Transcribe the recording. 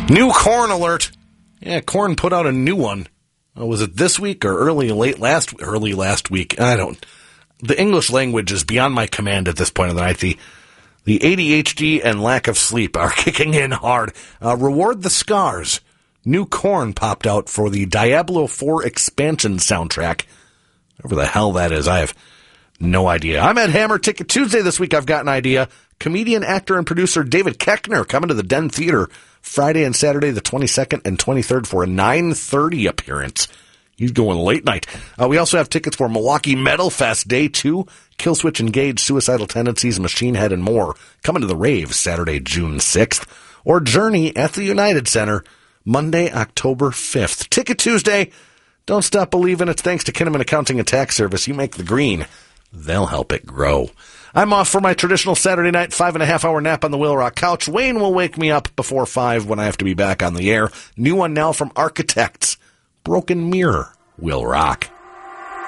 New Korn alert. Yeah, Korn put out a new one. Was it this week or early last week? I don't. The English language is beyond my command at this point of the night. The ADHD and lack of sleep are kicking in hard. Reward the Scars. New Korn popped out for the Diablo 4 expansion soundtrack. Whatever the hell that is, I have no idea. I'm at Hammer Ticket Tuesday this week. I've got an idea. Comedian, actor, and producer David Koechner coming to the Den Theater Friday and Saturday, the 22nd and 23rd for a 9:30 appearance. He's going late night. We also have tickets for Milwaukee Metal Fest Day 2, Killswitch Engage, Suicidal Tendencies, Machine Head, and more. Coming to the Rave Saturday, June 6th. Or Journey at the United Center Monday, October 5th. Ticket Tuesday. Don't stop believing. It's thanks to Kinnaman Accounting and Tax Service. You make the green. They'll help it grow. I'm off for my traditional Saturday night 5.5-hour nap on the Will Rock couch. Wayne will wake me up before 5 when I have to be back on the air. New one now from Architects. Broken Mirror will rock.